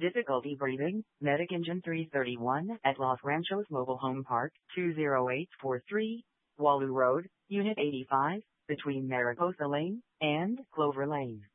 Difficulty breathing, Medic Engine 331 at Los Ranchos Mobile Home Park, 20843, Walu Road, Unit 85, between Mariposa Lane and Clover Lane.